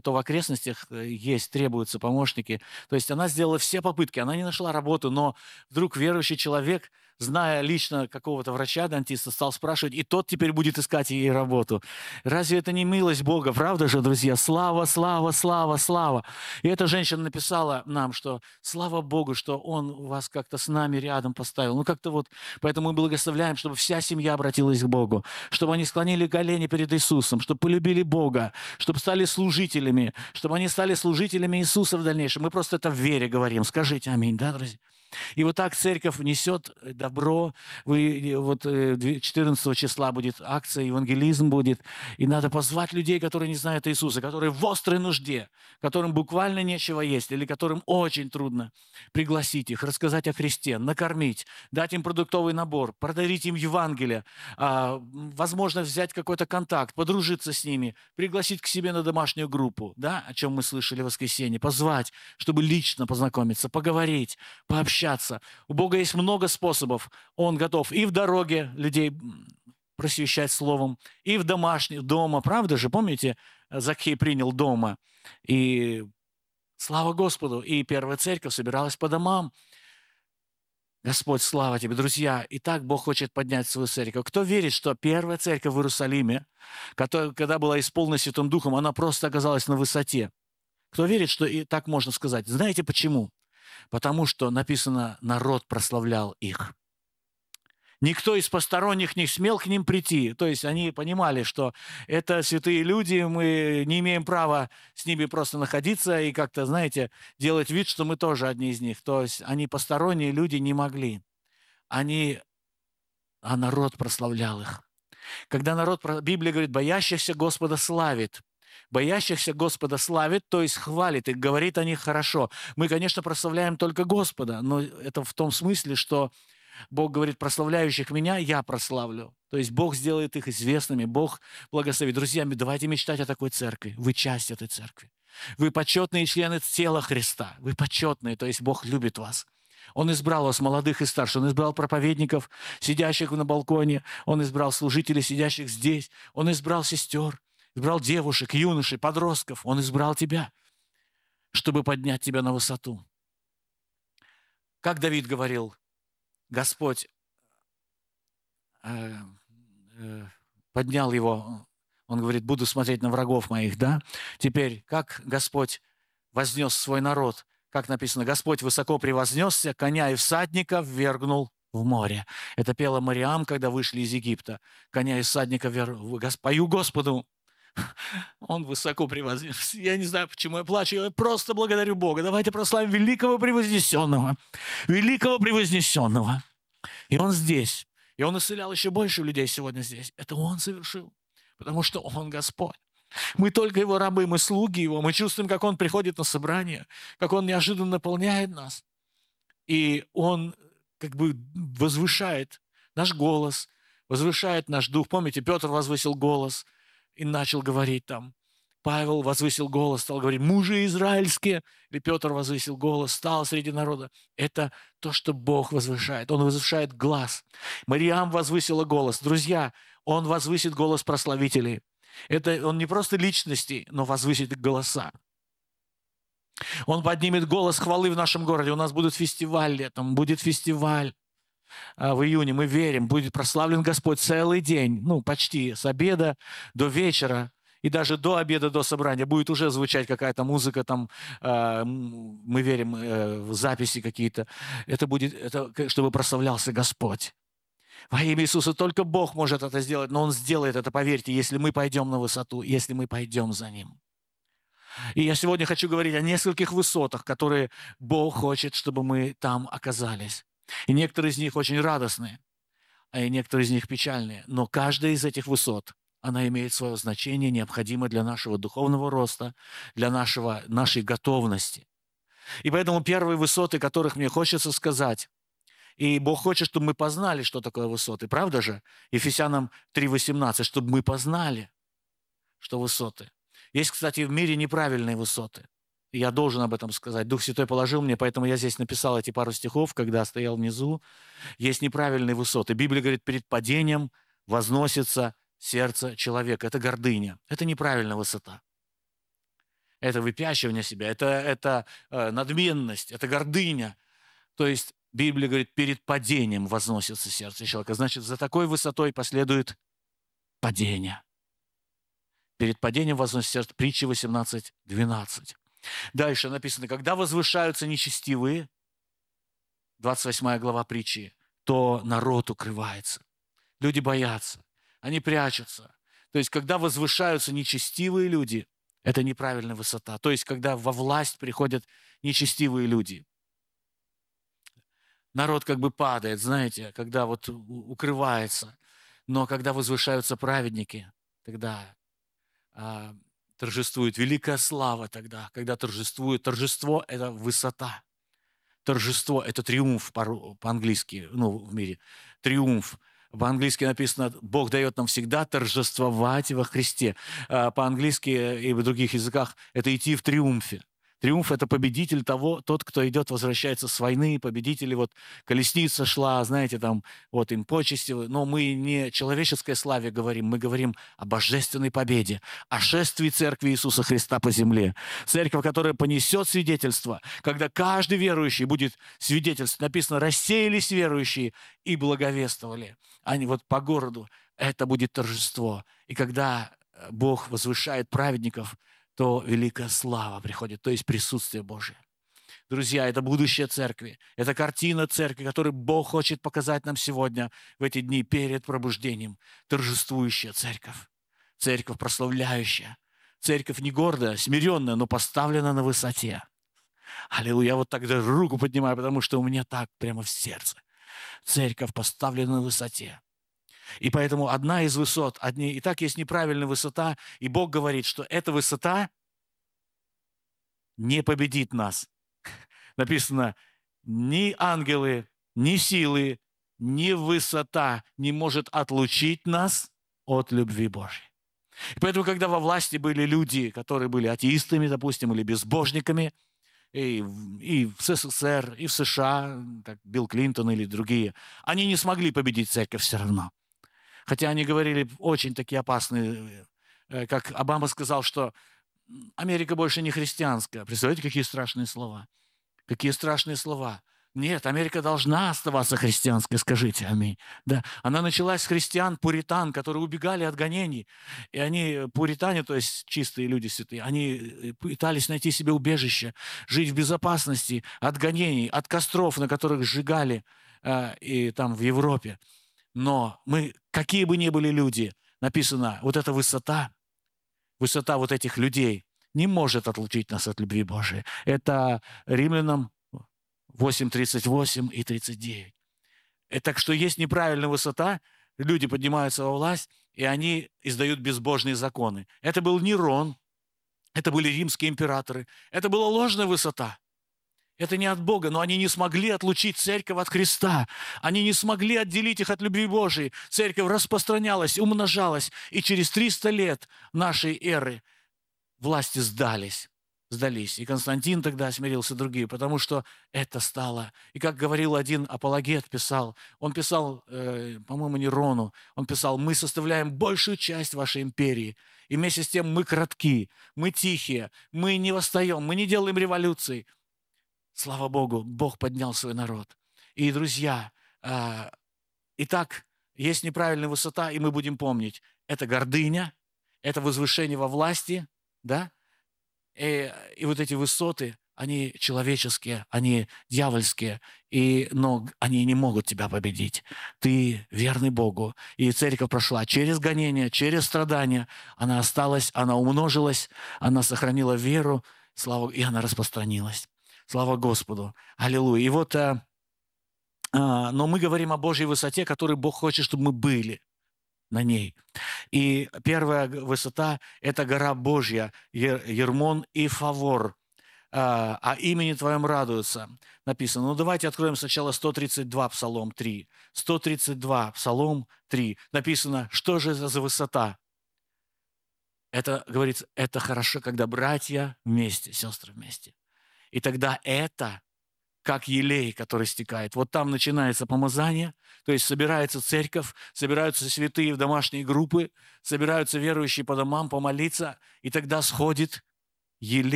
то в окрестностях требуются помощники. То есть она сделала все попытки, она не нашла работу, но вдруг верующий человек, зная лично какого-то врача-дантиста, стал спрашивать, и тот теперь будет искать ей работу. Разве это не милость Бога? Правда же, друзья? Слава, слава, слава, слава. И эта женщина написала нам, что слава Богу, что Он вас как-то с нами рядом поставил. Ну, как-то вот, поэтому мы благословляем, чтобы вся семья обратилась к Богу, чтобы они склонили колени перед Иисусом, чтобы полюбили Бога, чтобы стали служителями, чтобы они стали служителями Иисуса в дальнейшем. Мы просто это в вере говорим. Скажите аминь, да, друзья? И вот так церковь несет добро. Вот 14 числа будет акция, евангелизм будет. И надо позвать людей, которые не знают Иисуса, которые в острой нужде, которым буквально нечего есть, или которым очень трудно. Пригласить их, рассказать о Христе, накормить, дать им продуктовый набор, подарить им Евангелие, возможно, взять какой-то контакт, подружиться с ними, пригласить к себе на домашнюю группу, да, о чем мы слышали в воскресенье, позвать, чтобы лично познакомиться, поговорить, пообщаться. У Бога есть много способов. Он готов и в дороге людей просвещать словом, и в дома. Правда же? Помните, Закхей принял дома. И слава Господу. И первая церковь собиралась по домам. Господь, слава тебе, друзья. И так Бог хочет поднять свою церковь. Кто верит, что первая церковь в Иерусалиме, когда была исполнена Святым Духом, она просто оказалась на высоте? Кто верит, что и так можно сказать? Знаете почему? Потому что написано, народ прославлял их. Никто из посторонних не смел к ним прийти. То есть они понимали, что это святые люди, мы не имеем права с ними просто находиться и как-то, знаете, делать вид, что мы тоже одни из них. То есть они посторонние люди не могли. А народ прославлял их. Когда Библия говорит, боящихся Господа славит. Боящихся Господа славит, то есть хвалит и говорит о них хорошо. Мы, конечно, прославляем только Господа, но это в том смысле, что Бог говорит, прославляющих меня я прославлю. То есть Бог сделает их известными, Бог благословит. Друзья, давайте мечтать о такой церкви. Вы часть этой церкви. Вы почетные члены тела Христа. Вы почетные, то есть Бог любит вас. Он избрал вас, молодых и старших. Он избрал проповедников, сидящих на балконе. Он избрал служителей, сидящих здесь. Он избрал сестер, избрал девушек, юношей, подростков. Он избрал тебя, чтобы поднять тебя на высоту. Как Давид говорил, Господь поднял его, он говорит, буду смотреть на врагов моих, да? Теперь, как Господь вознес свой народ? Как написано, Господь высоко превознесся, коня и всадника ввергнул в море. Это пела Мариам, когда вышли из Египта. Коня и всадника пою Господу. Он высоко превознесся. Я не знаю, почему я плачу, я просто благодарю Бога. Давайте прославим великого превознесенного. Великого превознесенного. И Он здесь. И Он исцелял еще больше людей сегодня здесь. Это Он совершил, потому что Он Господь. Мы только Его рабы, мы слуги Его. Мы чувствуем, как Он приходит на собрание, как Он неожиданно наполняет нас. И Он как бы возвышает наш голос, возвышает наш дух. Помните, Петр возвысил голос и начал говорить там. Павел возвысил голос, стал говорить, мужи израильские. Или Петр возвысил голос, стал среди народа. Это то, что Бог возвышает. Он возвышает глаз. Мариам возвысила голос. Друзья, Он возвысит голос прославителей. Он не просто личности, но возвысит голоса. Он поднимет голос хвалы в нашем городе. У нас будет фестиваль летом, будет фестиваль в июне. Мы верим, будет прославлен Господь целый день, почти с обеда до вечера. И даже до обеда, до собрания будет уже звучать какая-то музыка, там, мы верим, в записи какие-то. Это чтобы прославлялся Господь. Во имя Иисуса только Бог может это сделать, но Он сделает это, поверьте, если мы пойдем на высоту, если мы пойдем за Ним. И я сегодня хочу говорить о нескольких высотах, которые Бог хочет, чтобы мы там оказались. И некоторые из них очень радостные, а и некоторые из них печальные. Но каждая из этих высот, она имеет свое значение, необходимое для нашего духовного роста, для нашей готовности. И поэтому первые высоты, которых мне хочется сказать, и Бог хочет, чтобы мы познали, что такое высоты, правда же? Ефесянам 3:18, чтобы мы познали, что высоты. Есть, кстати, в мире неправильные высоты. И я должен об этом сказать. Дух Святой положил мне, поэтому я здесь написал эти пару стихов, когда стоял внизу. Есть неправильные высоты. Библия говорит, перед падением возносится сердце человека. Это гордыня. Это неправильная высота. это выпячивание себя, это надменность, это гордыня. То есть Библия говорит, перед падением возносится сердце человека. Значит, за такой высотой последует падение. Перед падением возносится сердце. Притча 18:12. Дальше написано, когда возвышаются нечестивые, 28 глава притчи, то народ укрывается. Люди боятся, они прячутся. То есть, когда возвышаются нечестивые люди, это неправильная высота. То есть, когда во власть приходят нечестивые люди. Народ как бы падает, знаете, когда вот укрывается. Но когда возвышаются праведники, тогда торжествует великая слава тогда, когда торжествует. Торжество – это высота. Торжество – это триумф по-английски, ну, в мире. Триумф. По-английски написано, Бог дает нам всегда торжествовать во Христе. По-английски и в других языках это идти в триумфе. Триумф – это победитель тот, кто идет, возвращается с войны, победители, вот колесница шла, знаете, там, вот им почести. Но мы не о человеческой славе говорим, мы говорим о божественной победе, о шествии Церкви Иисуса Христа по земле. Церковь, которая понесет свидетельство, когда каждый верующий будет свидетельствовать. Написано, рассеялись верующие и благовествовали. Они вот по городу. Это будет торжество. И когда Бог возвышает праведников, то великая слава приходит, то есть присутствие Божие. Друзья, это будущее церкви. Это картина церкви, которую Бог хочет показать нам сегодня, в эти дни перед пробуждением. Торжествующая церковь. Церковь прославляющая. Церковь не гордая, смиренная, но поставлена на высоте. Аллилуйя. Я вот тогда руку поднимаю, потому что у меня так прямо в сердце. Церковь поставлена на высоте. И поэтому одна из высот, и так есть неправильная высота, и Бог говорит, что эта высота не победит нас. Написано, ни ангелы, ни силы, ни высота не может отлучить нас от любви Божьей. И поэтому, когда во власти были люди, которые были атеистами, допустим, или безбожниками, и в СССР, и в США, как Билл Клинтон или другие, они не смогли победить церковь все равно. Хотя они говорили очень такие опасные, как Обама сказал, что Америка больше не христианская. Представляете, какие страшные слова? Какие страшные слова. Нет, Америка должна оставаться христианской, скажите аминь. Да, она началась с христиан, пуритан, которые убегали от гонений. И они, пуритане, то есть чистые люди святые, они пытались найти себе убежище, жить в безопасности от гонений, от костров, на которых сжигали и там в Европе. Но мы, какие бы ни были люди, написано, вот эта высота вот этих людей не может отлучить нас от любви Божией. Это Римлянам 8:38 и 39. Так что есть неправильная высота, люди поднимаются во власть, и они издают безбожные законы. Это был Нерон, это были римские императоры, это была ложная высота. Это не от Бога, но они не смогли отлучить церковь от Христа. Они не смогли отделить их от любви Божией. Церковь распространялась, умножалась, и через 300 лет нашей эры власти сдались. И Константин тогда смирился, другие, потому что это стало. И как говорил один апологет, он писал, по-моему, Нерону, он писал, мы составляем большую часть вашей империи, и вместе с тем мы кратки, мы тихие, мы не восстаем, мы не делаем революций. Слава Богу, Бог поднял свой народ. И, друзья, итак, есть неправильная высота, и мы будем помнить, это гордыня, это возвышение во власти, да? И вот эти высоты, они человеческие, они дьявольские, но они не могут тебя победить. Ты верный Богу. И церковь прошла через гонения, через страдания. Она осталась, она умножилась, она сохранила веру, и она распространилась. Слава Господу. Аллилуйя. И вот, но мы говорим о Божьей высоте, которой Бог хочет, чтобы мы были на ней. И первая высота – это гора Божья, Ермон и Фавор. О имени Твоем радуются. Написано. Ну, давайте откроем сначала 132, Псалом 3. 132, Псалом 3. Написано, что же это за высота? Это, говорится, это хорошо, когда братья вместе, сестры вместе. И тогда это как елей, который стекает. Вот там начинается помазание, то есть собирается церковь, собираются святые в домашние группы, собираются верующие по домам помолиться, и тогда сходит Еле